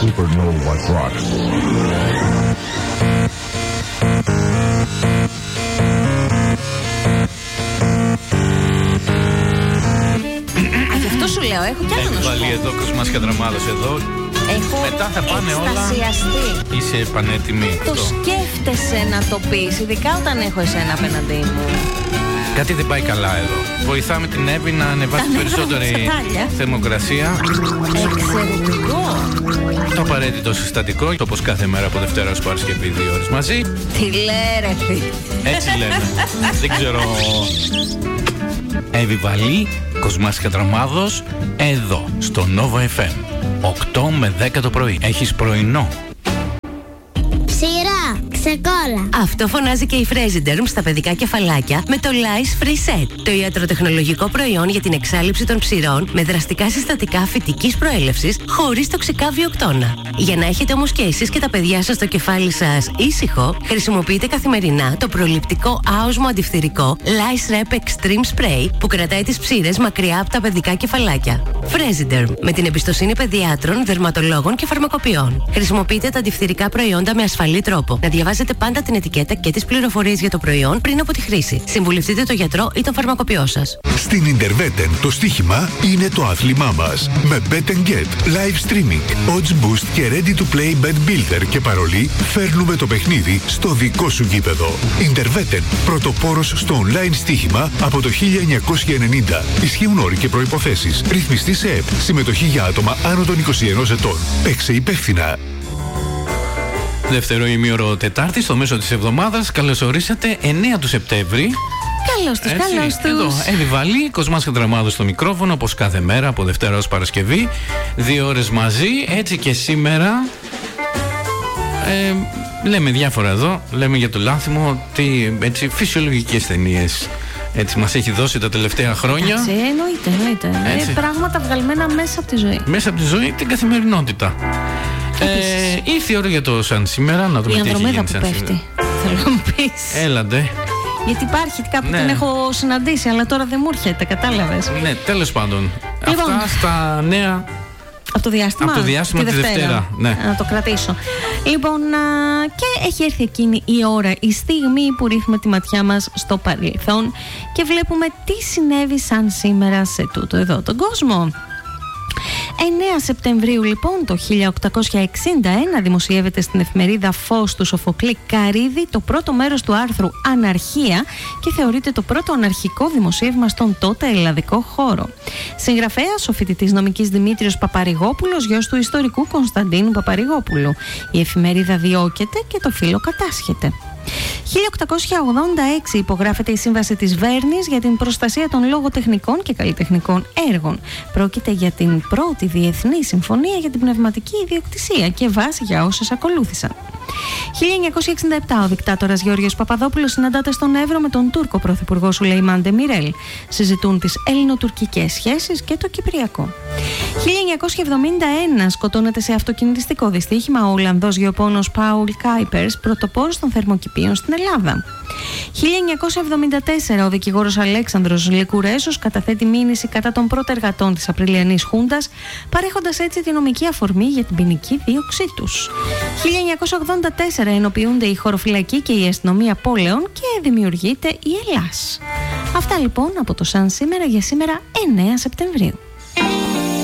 Supernova rocks. Γι' αυτό σου λέω, έχω κι άλλο να σου πω. Βάλει εδώ Κοσμάς Κατραμάδος εδώ. Έχω μετά θα πάνε εκστασιαστεί. όλα. Είσαι πανέτοιμη. Το σκέφτεσαι να το πεις, ειδικά όταν έχω εσένα απέναντί μου. Κάτι δεν πάει καλά εδώ. Βοηθάμε την Εύη να ανεβάσει περισσότερη θερμοκρασία. Εξαιρετικό. Το απαραίτητο συστατικό, όπως κάθε μέρα από Δευτέρα ως Παρασκευή 2 ώρες μαζί. Τι λέει ρε. Έτσι λέμε. Δεν ξέρω. Εύη Βαλή, Κοσμάς Κατραμάδος, εδώ στο Nova FM. 8 με 10 το πρωί. Έχεις πρωινό. Ψηρά, ξεκόλα. Αυτό φωνάζει και η Fresiderm στα παιδικά κεφαλάκια με το Lice Free Set. Το ιατροτεχνολογικό προϊόν για την εξάλειψη των ψηρών με δραστικά συστατικά φυτικής προέλευσης χωρίς τοξικά βιοκτώνα. Για να έχετε όμως και εσείς και τα παιδιά σας το κεφάλι σας ήσυχο, χρησιμοποιείτε καθημερινά το προληπτικό άοσμο αντιφθυρικό Lice Rep Extreme Spray που κρατάει τις ψήρες μακριά από τα παιδικά κεφαλάκια. Fresiderm, με την εμπιστοσύνη παιδιάτρων, δερματολόγων και φαρμακοποιών. Χρησιμοποιείτε τα αντιφθυρικά προϊόντα με ασφαλή τρόπο. Να διαβάζετε πάντα την ετικέτα και τις πληροφορίες για το προϊόν πριν από τη χρήση. Συμβουλευτείτε τον γιατρό ή τον φαρμακοποιό σας. Στην Interveten το στοίχημα είναι το άθλημά μας. Με Bet and Get, live streaming, odds boost και ready to play bet builder και παρολί, φέρνουμε το παιχνίδι στο δικό σου γήπεδο. Interveten, πρωτοπόρος στο online στοίχημα από το 1990. Ισχύουν όροι και προϋποθέσεις. Ρυθμιστή σε ΕΠ. Συμμετοχή για άτομα άνω των 21 ετών. Παίξε υπεύθυνα. Δεύτερο ημίωρο Τετάρτη, στο μέσο της εβδομάδας. Καλώς ορίσατε, 9 του Σεπτέμβρη. Καλώς τους, καλώς τους. Εδώ, Εύη Βαλή, Κοσμάς Κατραμάδος στο μικρόφωνο, όπως κάθε μέρα, από Δευτέρα ως Παρασκευή. 2 ώρες μαζί, έτσι και σήμερα. Λέμε διάφορα εδώ, λέμε για το λάνθιμο, έτσι, φυσιολογικές ταινίες. Έτσι μας έχει δώσει τα τελευταία χρόνια. Έτσι, εννοείται. Πράγματα βγαλμένα μέσα από τη ζωή. Μέσα από τη ζωή, την καθημερινότητα. Ήρθε η ώρα για το σαν σήμερα, να δούμε τι έχει γίνει σαν σήμερα. Θέλω να μου πεις. Έλαντε. Γιατί υπάρχει, κάπου την έχω συναντήσει, αλλά τώρα δεν μου έρχεται, κατάλαβες. Ναι, τέλος πάντων. Λοιπόν, αυτά στα νέα. Από το διάστημα. Από το διάστημα τη Δευτέρα. Ναι. Να το κρατήσω. Λοιπόν, και έχει έρθει εκείνη η ώρα, η στιγμή που ρίχνουμε τη ματιά μας στο παρελθόν και βλέπουμε τι συνέβη σαν σήμερα σε τούτο εδώ τον κόσμο. 9 Σεπτεμβρίου λοιπόν το 1861 δημοσιεύεται στην εφημερίδα Φως του Σοφοκλή Καρύδη το πρώτο μέρος του άρθρου «Αναρχία» και θεωρείται το πρώτο αναρχικό δημοσίευμα στον τότε ελλαδικό χώρο. Συγγραφέας ο φοιτητής νομικής Δημήτριος Παπαρηγόπουλος, γιος του ιστορικού Κωνσταντίνου Παπαρηγόπουλου. Η εφημερίδα διώκεται και το φύλλο κατάσχεται. 1886 υπογράφεται η Σύμβαση της Βέρνης για την προστασία των λογοτεχνικών και καλλιτεχνικών έργων. Πρόκειται για την πρώτη διεθνή συμφωνία για την πνευματική ιδιοκτησία και βάση για όσες ακολούθησαν. 1967 ο δικτάτορας Γεώργιος Παπαδόπουλος συναντάται στον Εύρο με τον Τούρκο πρωθυπουργό Σουλεϊμάν Ντεμιρέλ. Συζητούν τις ελληνοτουρκικές σχέσεις και το κυπριακό. 1971 σκοτώνεται σε αυτοκινητιστικό δυστύχημα ο Ολλανδός γεωπόνος Πάουλ Κάιπερς, πρωτοπόρος των θερμοκηπίων στην Ελλάδα. 1974 ο δικηγόρος Αλέξανδρος Λεκουρέσος καταθέτει μήνυση κατά των πρωτεργατών της Απριλιανής Χούντας, παρέχοντας έτσι τη νομική αφορμή για την ποινική δίωξή τους. 1984 ενοποιούνται η χωροφυλακή και η αστυνομία πόλεων και δημιουργείται η Ελλάς. Αυτά λοιπόν από το σαν σήμερα για σήμερα 9 Σεπτεμβρίου.